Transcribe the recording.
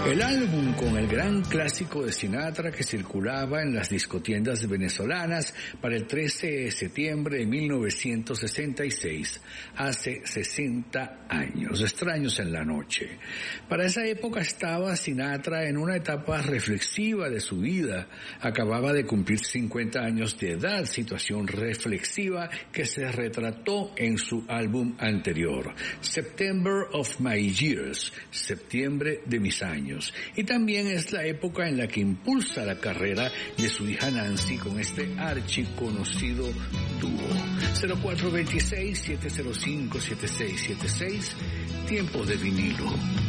El álbum con el gran clásico de Sinatra que circulaba en las discotiendas venezolanas para el 13 de septiembre de 1966, hace 60 años, Extraños en la Noche. Para esa época estaba Sinatra en una etapa reflexiva de su vida. Acababa de cumplir 50 años de edad, situación reflexiva que se retrató en su álbum anterior, September of My Years, septiembre de mis años. Y también es la época en la que impulsa la carrera de su hija Nancy con este archiconocido dúo. 0426-705-7676, tiempo de vinilo.